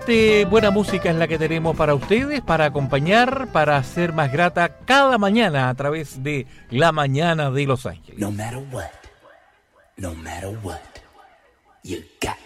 solamente buena música es la que tenemos para ustedes, para acompañar, para hacer más grata cada mañana a través de La Mañana de Los Ángeles. No matter what, you got